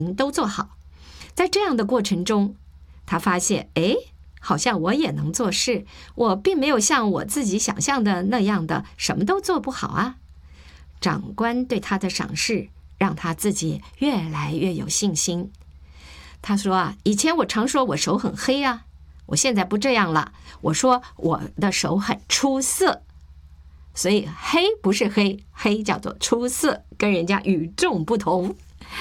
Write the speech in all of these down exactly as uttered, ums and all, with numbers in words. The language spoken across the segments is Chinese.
都做好。在这样的过程中，他发现，哎，好像我也能做事，我并没有像我自己想象的那样的什么都做不好啊。长官对他的赏识，让他自己越来越有信心。他说啊，以前我常说我手很黑啊，我现在不这样了，我说我的手很出色。所以黑不是黑，黑叫做出色，跟人家与众不同。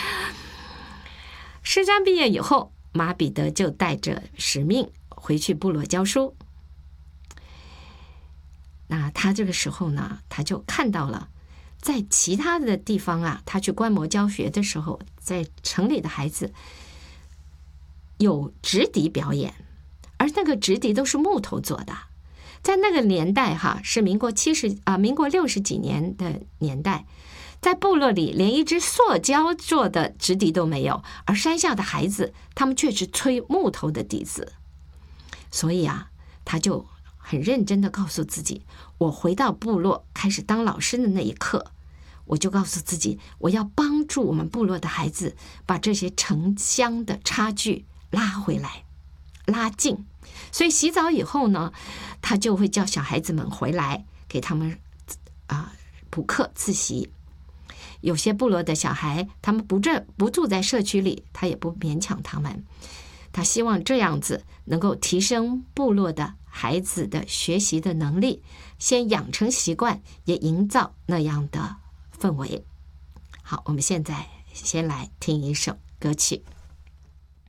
师专毕业以后，马彼得就带着使命回去部落教书。那他这个时候呢，他就看到了在其他的地方啊，他去观摩教学的时候，在城里的孩子有直笛表演，而那个直笛都是木头做的。在那个年代哈，是民国七十啊，民国六十几年的年代，在部落里连一只塑胶做的直笛都没有，而山下的孩子他们却是吹木头的笛子。所以啊，他就很认真的告诉自己，我回到部落开始当老师的那一刻，我就告诉自己，我要帮助我们部落的孩子把这些城乡的差距拉回来，拉近。所以洗澡以后呢，他就会叫小孩子们回来给他们啊补课自习。有些部落的小孩他们不这不住在社区里，他也不勉强他们，他希望这样子能够提升部落的孩子的学习的能力，先养成习惯，也营造那样的氛围。好，我们现在先来听一首歌曲。